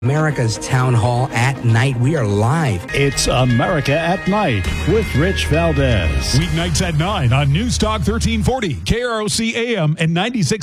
America's Town Hall at Night. We are live. It's America at Night with Rich Valdez. Weeknights at 9 on News Talk 1340, KROC AM and 96.